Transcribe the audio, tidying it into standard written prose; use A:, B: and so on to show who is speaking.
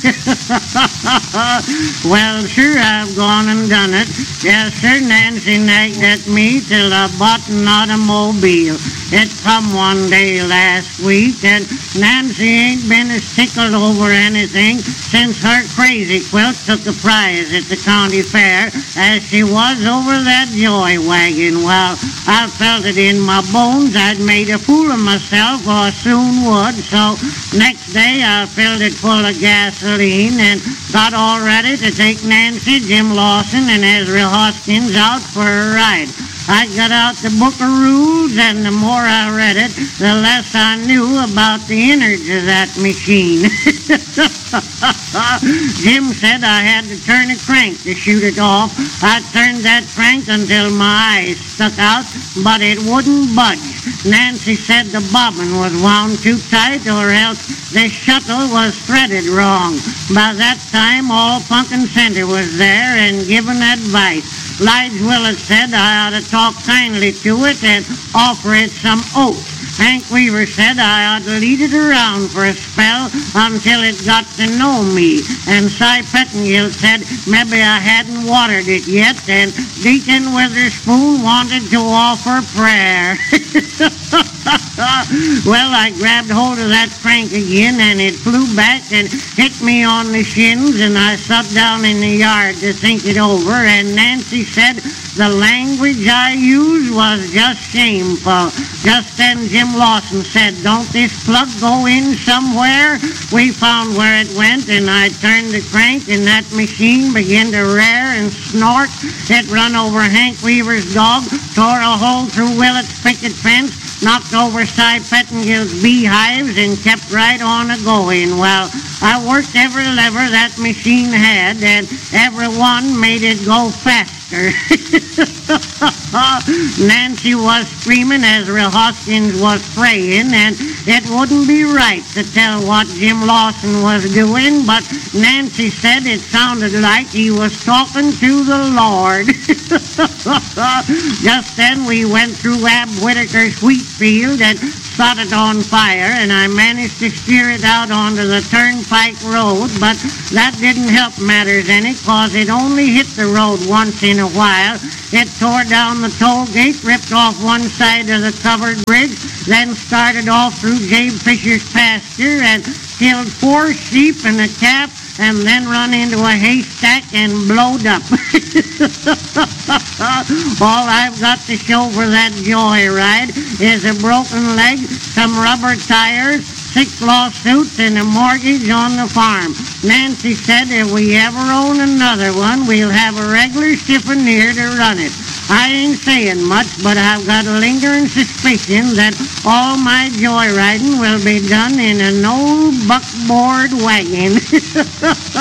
A: Well, sure, I've gone and done it. Yes, sir, Nancy nagged at me till I bought an automobile. It come one day last week, and Nancy ain't been as tickled over anything since her crazy quilt took a prize at the county fair as she was over that joy wagon. Well, I felt it in my bones I'd made a fool of myself, or soon would, so next day I filled it full of gasoline and got all ready to take Nancy, Jim Lawson, and Ezra Hoskins out for a ride. I got out the book of rules, and the more I read it, the less I knew about the innards of that machine. Jim said I had to turn a crank to shoot it off. I turned that crank until my eyes stuck out, but it wouldn't budge. Nancy said the bobbin was wound too tight, or else the shuttle was threaded wrong. By that time, all Punkin Center was there and giving advice. Lige Willett said I ought to talk kindly to it and offer it some oats. Hank Weaver said I ought to lead it around for a spell until it got to know me. And Cy Pettingill said maybe I hadn't watered it yet, and Deacon Witherspoon wanted to offer prayer. Well, I grabbed hold of that crank again, and it flew back and hit me on the shins, and I sat down in the yard to think it over, and Nancy said the language I used was just shameful. Just then Jim Lawson said, "Don't this plug go in somewhere?" We found where it went, and I turned the crank, and that machine began to rear and snort. It run over Hank Weaver's dog, tore a hole through Willett's picket fence, knocked over Cy Pettingill's beehives, and kept right on a-going. Well, I worked every lever that machine had, and every one made it go faster. Nancy was screaming, Ezra Hoskins was praying, and it wouldn't be right to tell what Jim Lawson was doing, but Nancy said it sounded like he was talking to the Lord. Just then we went through Ab Whitaker's wheat field and set it on fire, and I managed to steer it out onto the turnpike road, but that didn't help matters any, 'cause it only hit the road once in a while. It tore down the toll gate, ripped off one side of the covered bridge, then started off through Jabe Fisher's pasture and killed 4 sheep and a calf, and then run into a haystack and blowed up. All I've got to show for that joyride is a broken leg, some rubber tires, 6 lawsuits, and a mortgage on the farm. Nancy said if we ever own another one, we'll have a regular chiffonnier to run it. I ain't saying much, but I've got a lingering suspicion that all my joyriding will be done in an old buckboard wagon.